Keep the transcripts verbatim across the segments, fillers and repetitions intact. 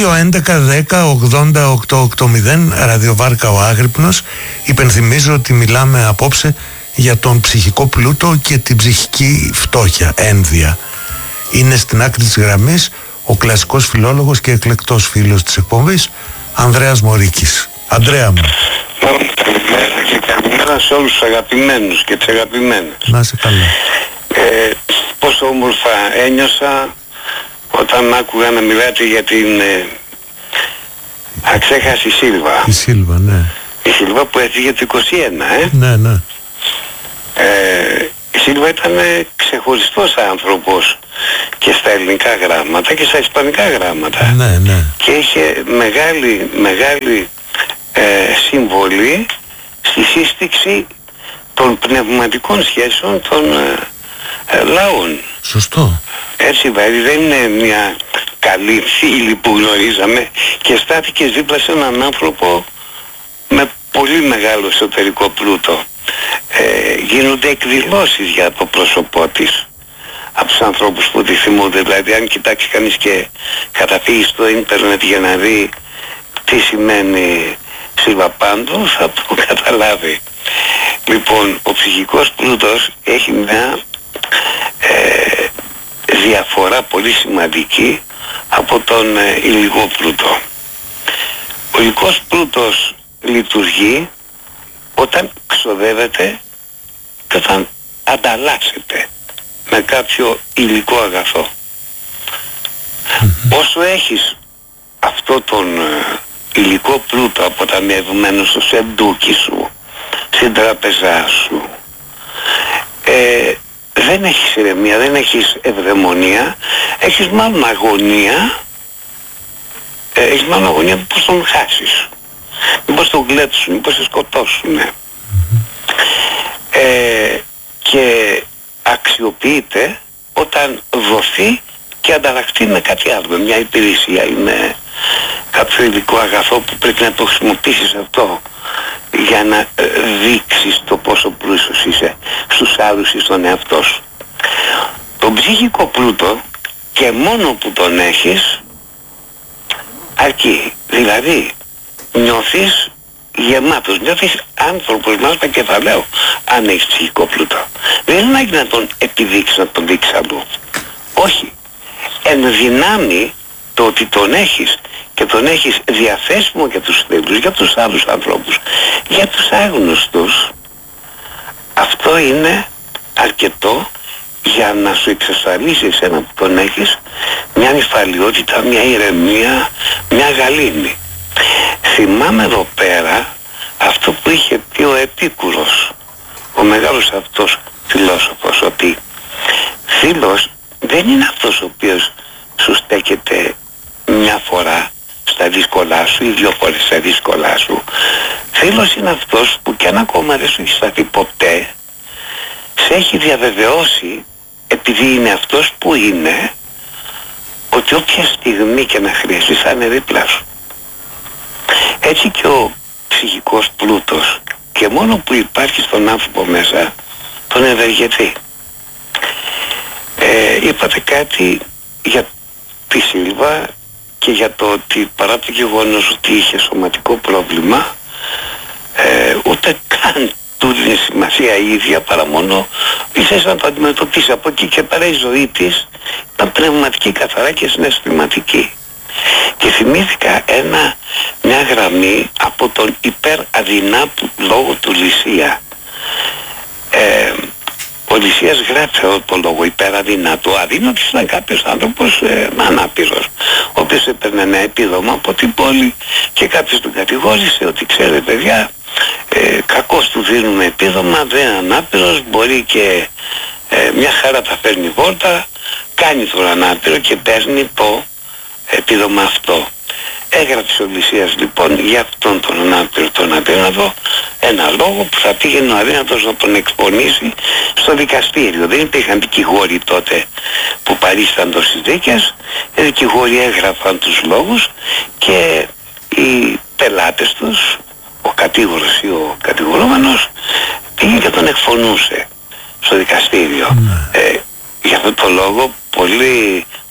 δύο έντεκα δέκα ογδόντα οκτώ ογδόντα ραδιοβάρκα ο Άγρυπνος. Υπενθυμίζω ότι μιλάμε απόψε για τον ψυχικό πλούτο και την ψυχική φτώχεια, ένδια. Είναι στην άκρη της γραμμής ο κλασικός φιλόλογος και εκλεκτός φίλος της εκπομπής, Ανδρέας Μωρίκης. Ανδρέα μου. Καλημέρα και καλημέρα σε όλους τους αγαπημένους και τις αγαπημένες. Να είσαι καλά. Ε, πόσο όμορφα ένιωσα όταν άκουγα να μιλάτε για την ε, αξέχαστη Σίλβα. Η Σίλβα, ναι. Η Σίλβα που έφυγε το είκοσι ένα, ε. Ναι, ναι. Ε, η Σίλβα ήταν ξεχωριστός άνθρωπος και στα ελληνικά γράμματα και στα ισπανικά γράμματα. Ναι, ναι. Και είχε μεγάλη, μεγάλη ε, συμβολή στη σύστηξη των πνευματικών σχέσεων των ε, ε, λαών. Σωστό. Έτσι δηλαδή δεν είναι μια καλή φίλη που γνωρίζαμε και στάθηκε δίπλα σε έναν άνθρωπο με πολύ μεγάλο εσωτερικό πλούτο. Ε, γίνονται εκδηλώσεις για το πρόσωπό της από τους ανθρώπους που τη θυμούνται. Δηλαδή αν κοιτάξει κανείς και καταφύγει στο ίντερνετ για να δει τι σημαίνει Σίλβα Πάντο θα το καταλάβει. Λοιπόν, ο ψυχικός πλούτος έχει μια ε, διαφορά πολύ σημαντική από τον ε, υλικό πλούτο. Ο υλικός πλούτος λειτουργεί όταν ξοδεύεται και όταν ανταλλάσσεται με κάποιο υλικό αγαθό. Mm-hmm. Όσο έχεις αυτό τον ε, υλικό πλούτο αποταμιευμένο στο σεντούκι σου, στην τραπεζά σου, ε, δεν έχεις ηρεμία, δεν έχεις ευδαιμονία, έχεις μάλλον αγωνία, ε, έχεις μάλλον αγωνία μήπως τον χάσεις, μήπως τον γλέψουν, μήπως σε σκοτώσουν. Mm-hmm. Ε, και αξιοποιείται όταν δοθεί και ανταλλαχθεί με κάτι άλλο, με μια υπηρεσία ή με κάποιο ειδικό αγαθό που πρέπει να το χρησιμοποιήσεις αυτό για να ε, δείξεις το πόσο πλούσιος είσαι στους άλλους ή στον εαυτό σου. Τον ψυχικό πλούτο και μόνο που τον έχεις αρκεί. Δηλαδή νιώθεις γεμάτος, νιώθεις άνθρωπος μας με κεφαλαίο αν έχεις ψυχικό πλούτο. Δεν είναι ανάγκη να τον επιδείξεις, να τον δείξεις αλλού. Όχι. Εν δυνάμει το ότι τον έχεις και τον έχεις διαθέσιμο για τους φίλους, για τους άλλους ανθρώπους, για τους άγνωστους, αυτό είναι αρκετό για να σου εξασφαλίσει εσένα που τον έχεις μια νυφαλιότητα, μια ηρεμία, μια γαλήνη. Θυμάμαι εδώ πέρα αυτό που είχε πει ο Επίκουρος, ο μεγάλος αυτός φιλόσοφος, ότι φίλος δεν είναι αυτός ο οποίος σου στέκεται μια φορά στα δύσκολά σου ή δύο φορές στα δύσκολά σου. Φίλος είναι αυτός που κι αν ακόμα δεν σου έχει σταθεί ποτέ, σε έχει διαβεβαιώσει, επειδή είναι αυτός που είναι, ότι όποια στιγμή και να χρειαστεί θα είναι δίπλα σου. Έτσι και ο ψυχικός πλούτος, και μόνο που υπάρχει στον άνθρωπο μέσα, τον ευεργετεί. Ε, είπατε κάτι για τη Σίλβα και για το ότι παρά το γεγονός ότι είχε σωματικό πρόβλημα, ε, ούτε καν του δίνει σημασία η ίδια, παρά μόνο ήθελε να το αντιμετωπίσει. Από εκεί και πέρα η ζωή της ήταν πνευματική καθαρά και συναισθηματική. Και θυμήθηκα ένα, μια γραμμή από τον υπεραδυνάτου λόγο του Λυσία. Ε, ο Λυσίας γράφει το λόγο υπεραδυνάτου. Αδύνατος ήταν κάποιος άνθρωπος ε, ανάπηρος, ο οποίος έπαιρνε ένα επίδομα από την πόλη και κάποιος τον κατηγόρησε ότι ξέρετε παιδιά, ε, κακώς του δίνουμε επίδομα, δεν είναι ανάπηρος, μπορεί και ε, μια χαρά τα φέρνει βόλτα, κάνει τον ανάπηρο και παίρνει το επίδομα αυτό. Έγραψε ο Λυσίας λοιπόν για αυτόν τον ανάπηρο, τον αδύνατο, ένα λόγο που θα πήγαινε ο αδύνατος να τον εκπονήσει στο δικαστήριο. Δεν υπήρχαν δικηγόροι τότε που παρίσταντο στις δίκες, οι δικηγόροι έγραφαν τους λόγους και οι πελάτες τους, ο κατήγορος ή ο κατηγορούμενος, πήγε και τον εκφωνούσε στο δικαστήριο. Mm. Ε, για αυτόν τον λόγο πολλοί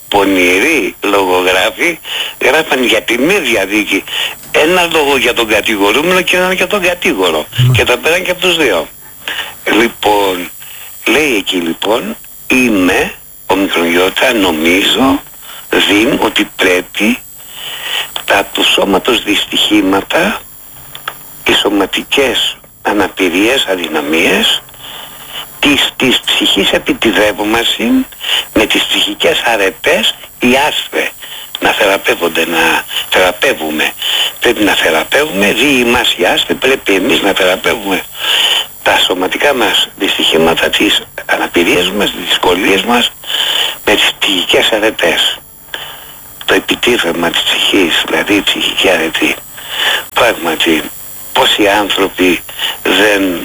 πονηροί λογογράφοι γράφαν για τη μη διαδίκη ένα λόγο για τον κατηγορούμενο και ένα για τον κατήγορο mm. και τα πέραν και από τους δύο. Λοιπόν, λέει εκεί λοιπόν, είμαι ο Μικρογιώτα, νομίζω δίνει ότι πρέπει τα του σώματος δυστυχήματα, οι σωματικές αναπηρίες, αδυναμίες της, της ψυχής επιτιδεύομαση με τις ψυχικές αρετές οι άσθε να θεραπεύονται, να θεραπεύουμε. Πρέπει να θεραπεύουμε, δι' εμάς οι άσθε πρέπει εμείς να θεραπεύουμε τα σωματικά μας δυστυχήματα, τις αναπηρίες μας, τις δυσκολίες μας με τις ψυχικές αρετές. Το επιτίθεμα της ψυχής, δηλαδή η ψυχική αρετή. Πράγματι, πόσοι άνθρωποι δεν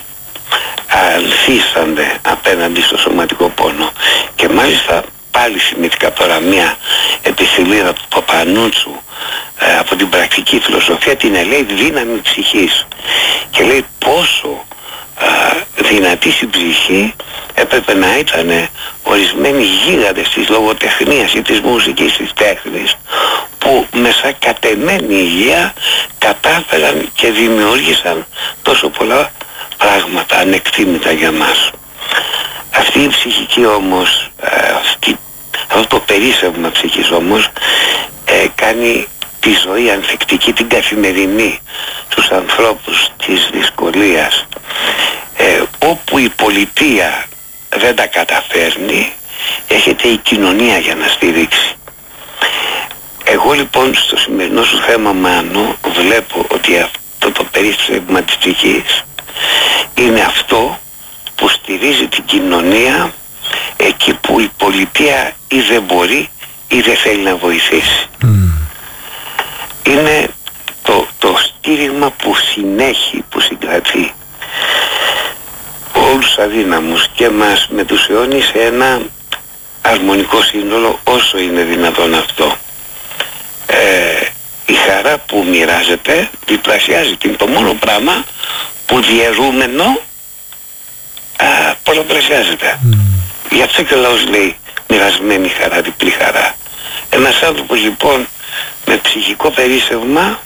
ανθίστανται απέναντι στο σωματικό πόνο. Και μάλιστα πάλι θυμήθηκα τώρα μια επιστηλίδα του Παπανούτσου ε, από την πρακτική φιλοσοφία, την λέει δύναμη ψυχής. Και λέει πόσο ε, δυνατή στην ψυχή έπρεπε να ήταν ορισμένοι γίγαντες της λογοτεχνίας ή της μουσικής, της τέχνης, που με σαν κατεμένη υγεία κατάφεραν και δημιούργησαν τόσο πολλά πράγματα ανεκτήμητα για μας. Αυτή η ψυχική όμως, αυτή, αυτό το περίσσευμα ψυχής όμως ε, κάνει τη ζωή ανθεκτική, την καθημερινή, τους ανθρώπους της δυσκολίας. Ε, όπου η πολιτεία δεν τα καταφέρνει, έχετε η κοινωνία για να στηρίξει. Εγώ λοιπόν στο σημερινό σου θέμα, Μάνο, βλέπω ότι αυτό το περίσσευμα της ψυχής είναι αυτό που στηρίζει την κοινωνία εκεί που η πολιτεία ή δεν μπορεί ή δεν θέλει να βοηθήσει. Mm. Είναι το, το στήριγμα που συνέχει, που συγκρατεί όλους τους αδύναμους και μας με τους αιώνες σε ένα αρμονικό σύνολο όσο είναι δυνατόν αυτό. Ε, η χαρά που μοιράζεται διπλασιάζει, είναι το μόνο πράγμα που διαιρούμενο α, πολλαπλασιάζεται. Mm. Γι' αυτό και ο λαός λέει μοιρασμένη χαρά, διπλή χαρά. Ένας άνθρωπος λοιπόν με ψυχικό περίσσευμα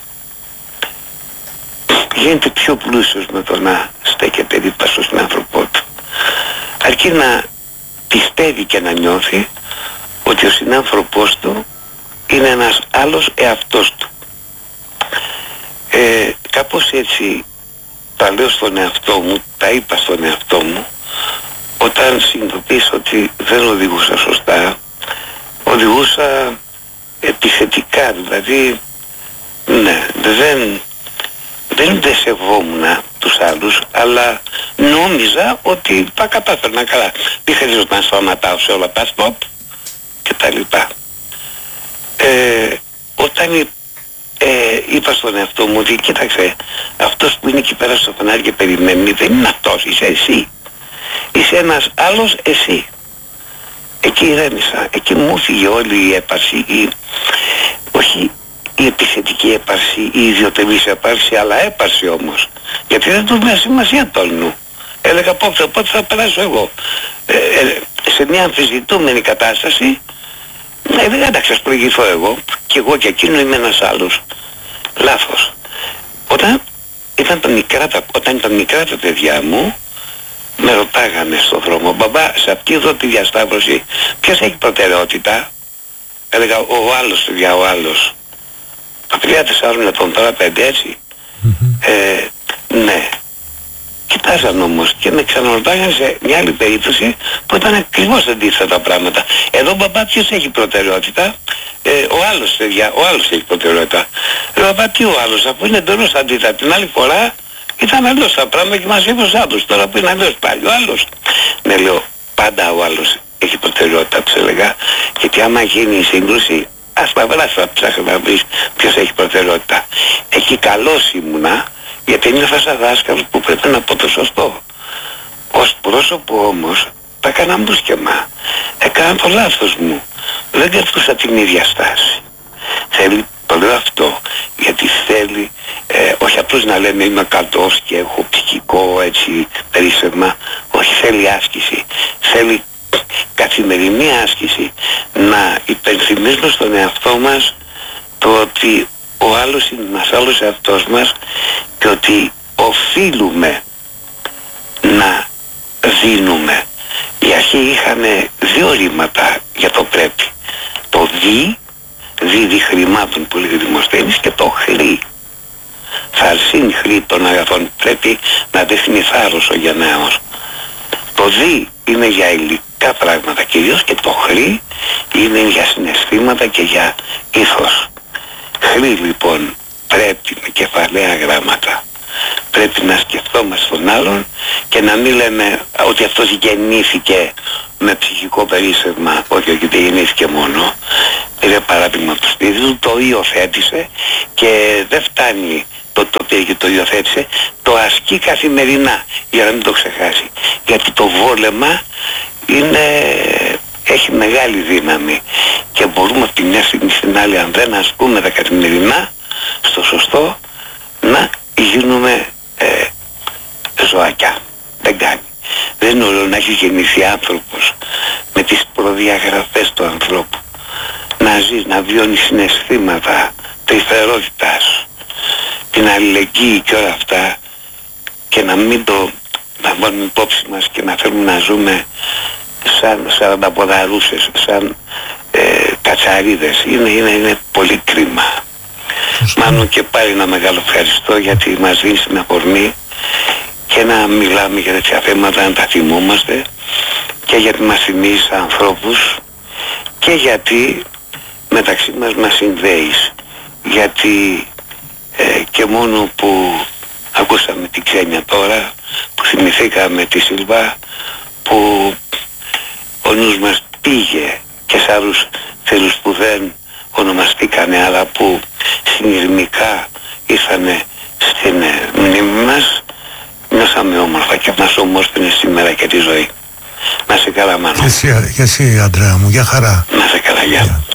γίνεται πιο πλούσιος με το να στέκεται δίπλα στον συνάνθρωπό του. Αρκεί να πιστεύει και να νιώθει ότι ο συνάνθρωπός του είναι ένας άλλος εαυτός του. Ε, κάπως έτσι τα λέω στον εαυτό μου, τα είπα στον εαυτό μου όταν συνειδητοποίησα ότι δεν οδηγούσα σωστά, οδηγούσα επιθετικά, δηλαδή ναι, δεν δεν δεν σεβόμουν τους άλλους, αλλά νόμιζα ότι τα κατάφερνα καλά. Δεν χρειάζεται να σταματάω σε όλα τα stop και τα λοιπά. Ε, όταν ε, είπα στον εαυτό μου ότι κοίταξε, αυτός που είναι εκεί πέρα στο φανάρι και περιμένει δεν είναι αυτός, είσαι εσύ. Είσαι ένας άλλος εσύ. Εκεί ηρέμησα, εκεί μου φύγε όλη η έπαρση, η, όχι η επιθετική έπαρση, η ιδιωτελής έπαρση, αλλά έπαρση όμως. Γιατί δεν του δίνει σημασία τόλνου. Έλεγα πότε, πότε θα περάσω εγώ. Ε, ε, σε μια αμφισβητούμενη κατάσταση, ε, δεν θα τα προηγηθώ εγώ, και εγώ και εκείνο είμαι ένας άλλος. Λάθος. Όταν ήταν τα μικρά τα, όταν ήταν μικρά τα παιδιά μου, με ρωτάγανε στον δρόμο, μπαμπά, σε αυτή εδώ τη διασταύρωση, ποιος έχει προτεραιότητα? Έλεγα, ο άλλος, παιδιά, ο άλλος. Τα παιδιά τεσσάρων ετών, τώρα πέντε, έτσι. Mm-hmm. Ε, ναι. Κοιτάζαν όμως και με ξαναρωτάγανε σε μια άλλη περίπτωση που ήταν ακριβώς αντίθετα τα πράγματα. Εδώ, μπαμπά, ποιος έχει προτεραιότητα? Ε, ο άλλος, παιδιά, ο άλλος έχει προτεραιότητα. Ε, μπαμπά, τι ο άλλος, αφού είναι εντελώς αντίθετα. Την άλλη φορά ήταν αλλιώς τα πράγματα και μας είπε ως άλλος. Τώρα που είναι αλλιώς πάλι ο άλλος. Ναι, λέω, πάντα ο άλλος έχει προτεραιότητα, τους έλεγα. Γιατί άμα γίνει η σύγκρουση, ας τα βράς, θα ψάχνει να βρεις ποιος έχει προτεραιότητα. Εκεί καλός ήμουνα, γιατί νιώθα σαν δάσκαλος που πρέπει να πω το σωστό. Ως πρόσωπο όμως, τα έκανα μπουσκεμα. Έκανα το λάθος μου. Δεν κρατούσα την ίδια στάση. Θέλει, το λέω αυτό, γιατί θέλει, ε, όχι απλώς να λέμε είμαι καλός και έχω ψυχικό έτσι περίσσευμα. Όχι, θέλει άσκηση. Θέλει καθημερινή άσκηση να υπενθυμίζουμε στον εαυτό μας το ότι ο άλλος είναι ένας άλλος εαυτός μας και ότι οφείλουμε να δίνουμε. Οι αρχαίοι είχαν δύο ρήματα για το πρέπει. Το δι, δίδει χρημάτων που λέγει Δημοσθένης, και το χρή. Θαρσήν χρή των αγαθών, πρέπει να δείχνει θάρρος ο γενναίος. Το δι είναι για υλικά πράγματα κυρίως και το χρή είναι για συναισθήματα και για ήθος. Χρή λοιπόν πρέπει με κεφαλαία γράμματα. Πρέπει να σκεφτόμαστε τον άλλον και να μην λέμε ότι αυτός γεννήθηκε με ψυχικό περίσσευμα. Όχι, όχι, δεν γεννήθηκε μόνο. Πήρε παράδειγμα από το σπίτι του, το υιοθέτησε και δεν φτάνει το το πήρε και το υιοθέτησε, το ασκεί καθημερινά για να μην το ξεχάσει. Γιατί το βόλεμα είναι, έχει μεγάλη δύναμη και μπορούμε από τη μια στιγμή στην άλλη, αν δεν ασκούμε τα καθημερινά στο σωστό, να γίνουμε ε, ζωακιά. Δεν κάνει. Δεν είναι όλο να έχει γεννηθεί άνθρωπος με τις προδιαγραφές του ανθρώπου. Να ζεις, να βιώνεις συναισθήματα, τρυφερότητας, την αλληλεγγύη και όλα αυτά, και να μην το να βάλουμε υπόψη μας και να θέλουμε να ζούμε σαν σαρανταποδαρούσες, σαν ε, κατσαρίδες. Είναι, είναι, είναι πολύ κρίμα. Μάλλον και πάλι ένα μεγάλο ευχαριστώ, γιατί μας δίνει την αφορμή και να μιλάμε για τέτοια θέματα, να τα θυμόμαστε, και γιατί μας θυμίζει ανθρώπους και γιατί μεταξύ μας μας συνδέεις. Γιατί ε, και μόνο που ακούσαμε την Ξένια τώρα, που θυμηθήκαμε τη Σίλβα, που ο νους μας πήγε και σε άλλους θέλους που δεν ονομαστήκανε αλλά που συνειρμικά ήρθανε στην ε, μνήμη μας, νιώσαμε όμορφα και μας ομόρφαινε σήμερα και τη ζωή. Να σε καλά, Μάνο. Και εσύ, και εσύ, Αντρέα μου, για χαρά. Να σε καλά, γεια.